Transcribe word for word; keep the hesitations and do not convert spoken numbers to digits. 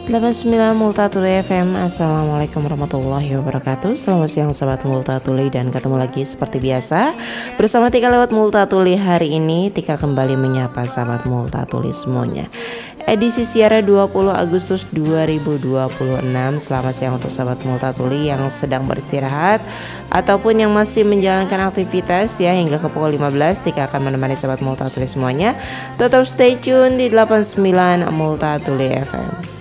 delapan puluh sembilan Multatuli F M. Assalamualaikum warahmatullahi wabarakatuh. Selamat siang sahabat Multatuli, dan ketemu lagi seperti biasa bersama Tika lewat Multatuli. Hari ini Tika kembali menyapa sahabat Multatuli semuanya. Edisi siaran dua puluh Agustus dua ribu dua puluh enam. Selamat siang untuk sahabat Multatuli yang sedang beristirahat ataupun yang masih menjalankan aktivitas ya, hingga ke pukul lima belas Tika akan menemani sahabat Multatuli semuanya. Tetap stay tune di delapan puluh sembilan Multatuli F M.